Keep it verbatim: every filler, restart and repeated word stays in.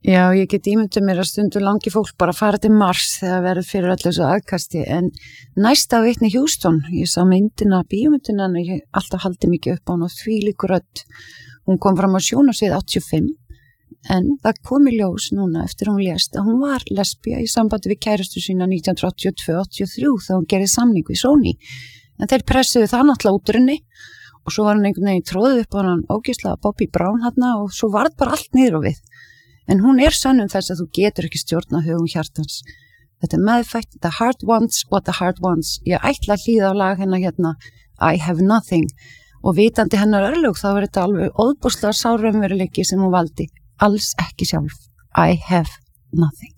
Já, ég get ímyndað mér að stundum langi fólk bara fara til Mars þegar verður fyrir öllu þessu aðkasti, en næsta vitni Houston, ég sá myndina, bíómyndina, en ég alltaf haldi mikið upp á hún og þvílík rödd. Hún kom fram á sjónarsvið áttatíu og fimm, en það kom í ljós núna eftir að hún lést að hún var lesbía í sambandi við kærustu sína nítján hundruð áttatíu og tvö til áttatíu og þrjú þegar hún gerði samning við Sony. En þeir pressuðu það náttúrulega út úr henni og svo var hann einhvern veginn tróðið upp á hann ógeðslega Bobby Brown þarna og svo var bara allt niður á við. En hún er sönnum þess að þú getur ekki stjórna hugum hjartans. Þetta er meðfætt, the heart wants what the heart wants. Ég ætla að hlýða á lag hennar hérna, I have nothing. Og vitandi hennar örlög þá er þetta alveg óðbúslega sárraunveruleiki sem hún valdi. Alls ekki sjálf. I have nothing.